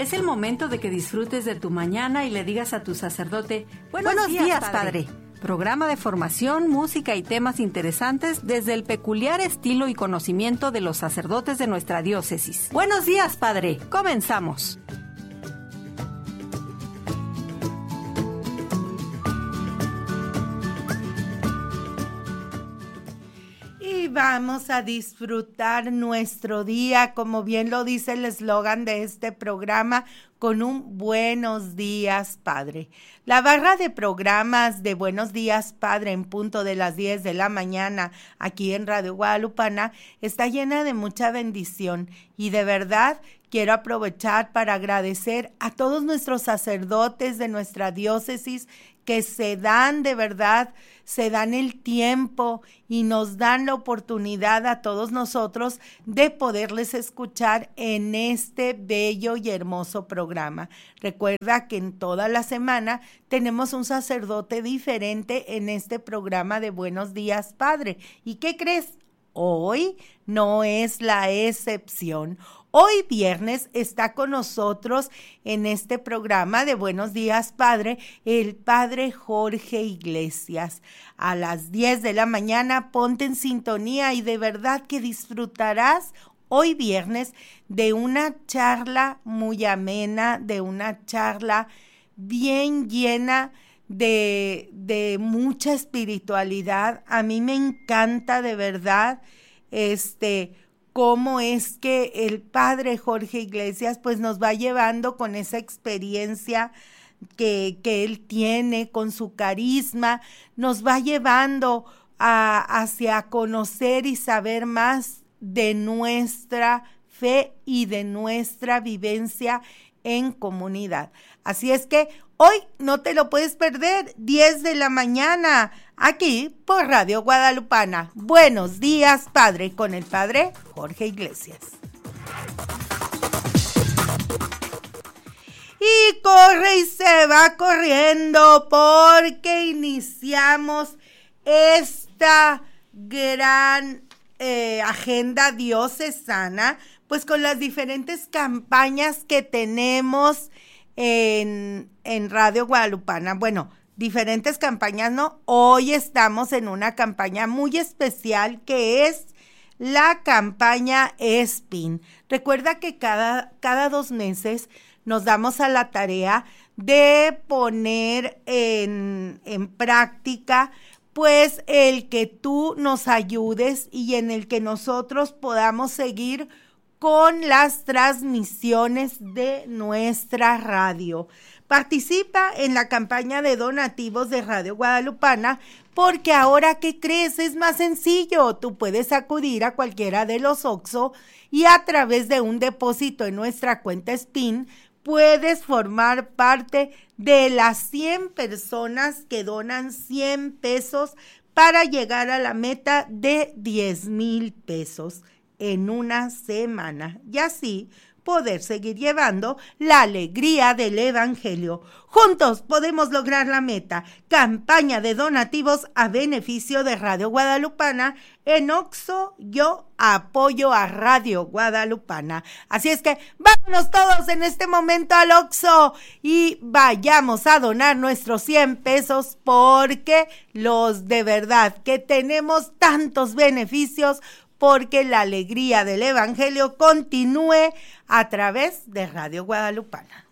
Es el momento de que disfrutes de tu mañana y le digas a tu sacerdote, Buenos días, padre. Programa de formación, música y temas interesantes desde el peculiar estilo y conocimiento de los sacerdotes de nuestra diócesis. Buenos días, padre. Comenzamos. Y vamos a disfrutar nuestro día, como bien lo dice el eslogan de este programa, con un Buenos días, Padre. La barra de programas de Buenos días, Padre, en punto de las 10 de la mañana, aquí en Radio Guadalupana, está llena de mucha bendición. Y de verdad, quiero aprovechar para agradecer a todos nuestros sacerdotes de nuestra diócesis que se dan de verdad, se dan el tiempo y nos dan la oportunidad a todos nosotros de poderles escuchar en este bello y hermoso programa. Recuerda que en toda la semana tenemos un sacerdote diferente en este programa de Buenos Días, Padre. ¿Y qué crees? Hoy no es la excepción. Hoy viernes está con nosotros en este programa de Buenos Días, Padre, el Padre Jorge Iglesias. A las 10 de la mañana ponte en sintonía y de verdad que disfrutarás hoy viernes de una charla muy amena, de una charla bien llena de mucha espiritualidad. A mí me encanta de verdad cómo es que el Padre Jorge Iglesias pues nos va llevando con esa experiencia que él tiene, con su carisma, nos va llevando hacia conocer y saber más de nuestra fe y de nuestra vivencia en comunidad. Así es que hoy no te lo puedes perder, 10 de la mañana, aquí por Radio Guadalupana. Buenos días, Padre, con el Padre Jorge Iglesias. Y corre y se va corriendo porque iniciamos esta gran agenda diocesana, pues con las diferentes campañas que tenemos en Radio Guadalupana. Bueno, diferentes campañas, ¿no? Hoy estamos en una campaña muy especial que es la campaña ESPIN. Recuerda que cada 2 meses nos damos a la tarea de poner en práctica pues el que tú nos ayudes y en el que nosotros podamos seguir con las transmisiones de nuestra radio. Participa en la campaña de donativos de Radio Guadalupana porque ahora, ¿qué crees? Es más sencillo. Tú puedes acudir a cualquiera de los OXXO y a través de un depósito en nuestra cuenta SPIN puedes formar parte de las 100 personas que donan 100 pesos para llegar a la meta de 10,000 pesos en una semana y así poder seguir llevando la alegría del Evangelio. Juntos podemos lograr la meta. Campaña de donativos a beneficio de Radio Guadalupana. En OXXO yo apoyo a Radio Guadalupana. Así es que vámonos todos en este momento al OXXO y vayamos a donar nuestros 100 pesos porque los de verdad que tenemos tantos beneficios porque la alegría del Evangelio continúe a través de Radio Guadalupana.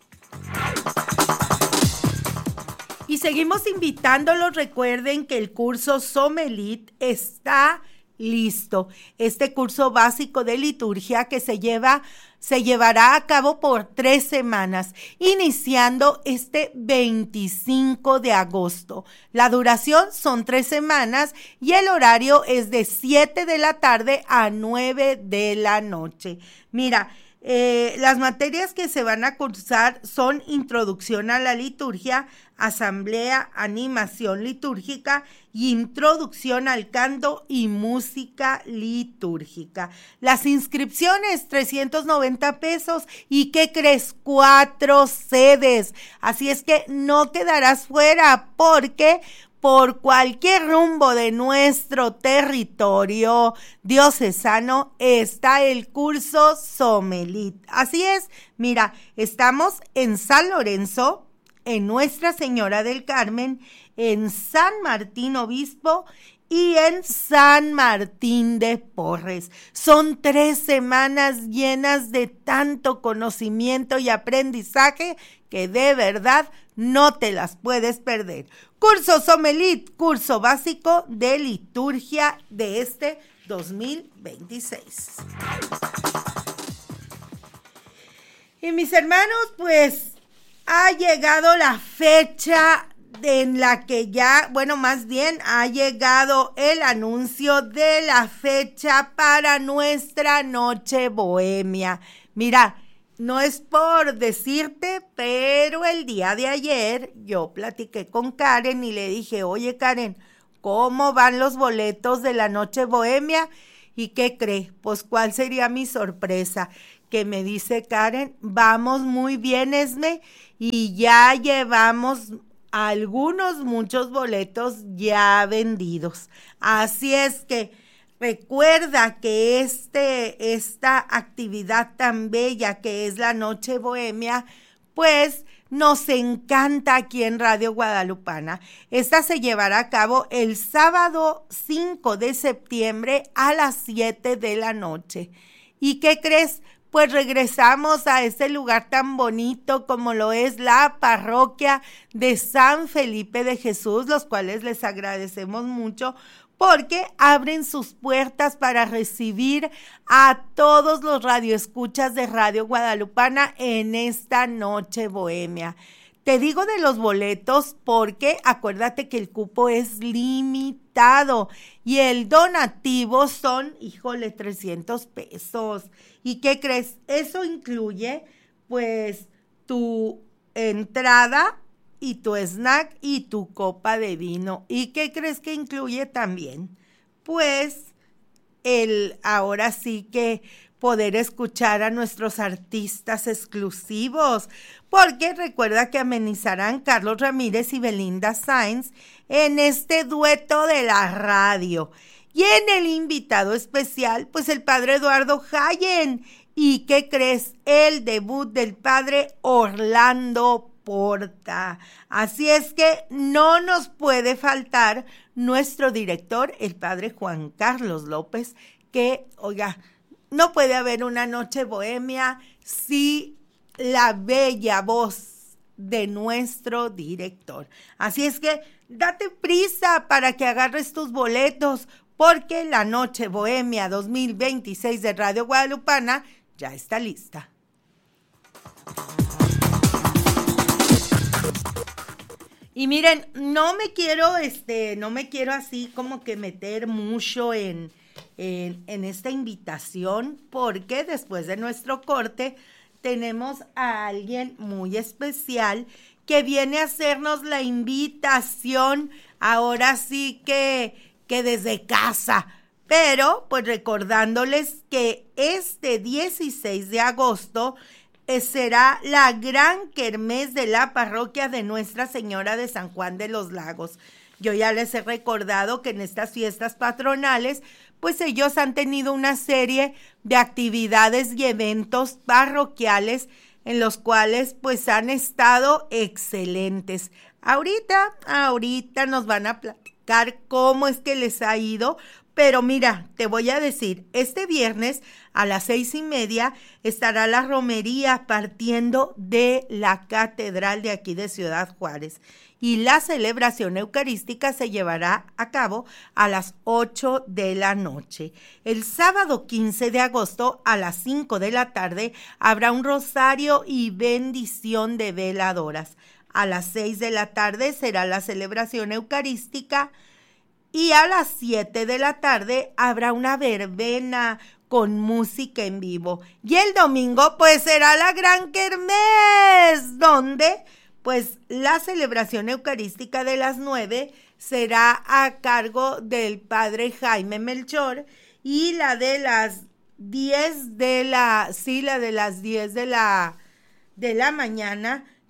Y seguimos invitándolos. Recuerden que el curso Somelit está listo. Este curso básico de liturgia que se llevará a cabo por 3 semanas, iniciando este 25 de agosto. La duración son 3 semanas y el horario es de 7 de la tarde a 9 de la noche. Mira, las materias que se van a cursar son Introducción a la Liturgia, Asamblea, Animación Litúrgica y Introducción al Canto y Música Litúrgica. Las inscripciones, 390 pesos. ¿Y qué crees? 4 sedes. Así es que no quedarás fuera porque por cualquier rumbo de nuestro territorio diocesano está el curso Somelit. Así es, mira, estamos en San Lorenzo, en Nuestra Señora del Carmen, en San Martín Obispo y en San Martín de Porres. Son 3 semanas llenas de tanto conocimiento y aprendizaje que de verdad no te las puedes perder. Curso Somelit, curso básico de liturgia de este 2026. Y mis hermanos, pues ha llegado la fecha en la que ya, bueno, más bien ha llegado el anuncio de la fecha para nuestra noche bohemia. Mira, no es por decirte, pero el día de ayer yo platiqué con Karen y le dije, oye Karen, ¿cómo van los boletos de la noche bohemia? ¿Y qué cree? Pues ¿cuál sería mi sorpresa? Que me dice Karen, vamos muy bien, Esme, y ya llevamos muchos boletos ya vendidos. Así es que recuerda que esta actividad tan bella que es la Noche Bohemia, pues nos encanta aquí en Radio Guadalupana. Esta se llevará a cabo el sábado 5 de septiembre a las 7 de la noche. ¿Y qué crees? Pues regresamos a ese lugar tan bonito como lo es la parroquia de San Felipe de Jesús, los cuales les agradecemos mucho porque abren sus puertas para recibir a todos los radioescuchas de Radio Guadalupana en esta noche bohemia. Te digo de los boletos porque acuérdate que el cupo es limitado y el donativo son, 300 pesos. ¿Y qué crees? Eso incluye, pues, tu entrada y tu snack y tu copa de vino. ¿Y qué crees que incluye también? Pues, ahora sí que poder escuchar a nuestros artistas exclusivos, porque recuerda que amenizarán Carlos Ramírez y Belinda Sainz en este dueto de la radio. Y en el invitado especial, pues el padre Eduardo Jayen. ¿Y qué crees? El debut del padre Orlando Porta. Así es que no nos puede faltar nuestro director, el padre Juan Carlos López, que, oiga, no puede haber una noche bohemia sin la bella voz de nuestro director. Así es que date prisa para que agarres tus boletos, porque la Noche Bohemia 2026 de Radio Guadalupana ya está lista. Y miren, no me quiero así como que meter mucho en esta invitación, porque después de nuestro corte tenemos a alguien muy especial que viene a hacernos la invitación, ahora sí que desde casa, pero pues recordándoles que este 16 de agosto será la gran kermés de la parroquia de Nuestra Señora de San Juan de los Lagos. Yo ya les he recordado que en estas fiestas patronales, pues ellos han tenido una serie de actividades y eventos parroquiales en los cuales pues han estado excelentes. Ahorita nos van a platicar cómo es que les ha ido, pero mira, te voy a decir, este viernes a las 6:30 estará la romería partiendo de la catedral de aquí de Ciudad Juárez y la celebración eucarística se llevará a cabo a las 8 de la noche. El sábado 15 de agosto a las 5 de la tarde habrá un rosario y bendición de veladoras. A las 6 de la tarde será la celebración eucarística y a las 7 de la tarde habrá una verbena con música en vivo. Y el domingo pues será la gran kermés, donde pues la celebración eucarística de las 9 será a cargo del padre Jaime Melchor y la de las 10 de la mañana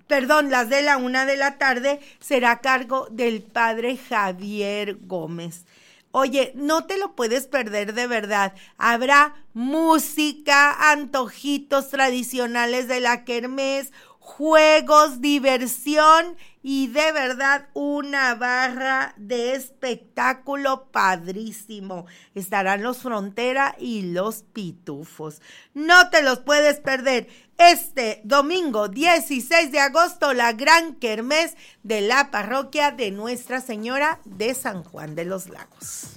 las de la 1 de la tarde, será a cargo del padre Javier Gómez. Oye, no te lo puedes perder de verdad. Habrá música, antojitos tradicionales de la kermés, juegos, diversión y de verdad una barra de espectáculo padrísimo. Estarán los Frontera y los Pitufos. No te los puedes perder. Este domingo 16 de agosto, la gran kermés de la parroquia de Nuestra Señora de San Juan de los Lagos.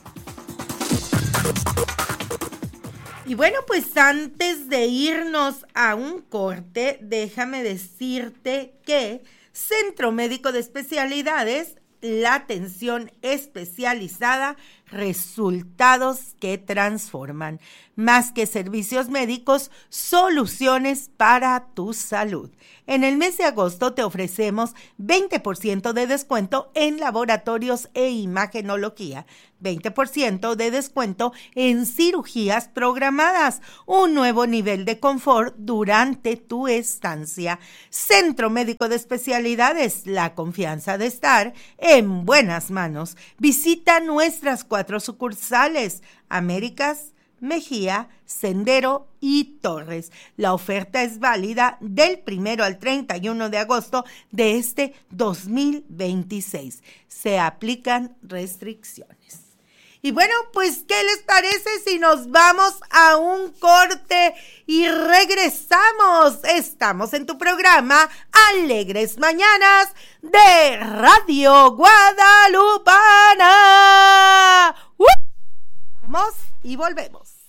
Y bueno, pues antes de irnos a un corte, déjame decirte que Centro Médico de Especialidades, la atención especializada, resultados que transforman. Más que servicios médicos, soluciones para tu salud. En el mes de agosto te ofrecemos 20% de descuento en laboratorios e imagenología, 20% de descuento en cirugías programadas, un nuevo nivel de confort durante tu estancia. Centro Médico de Especialidades, la confianza de estar en buenas manos. Visita nuestras 4 sucursales, Américas, Mejía, Sendero y Torres. La oferta es válida del 1 al 31 de agosto de este 2026. Se aplican restricciones. Y bueno, pues, ¿qué les parece si nos vamos a un corte y regresamos? Estamos en tu programa Alegres Mañanas de Radio Guadalupana. Vamos y volvemos.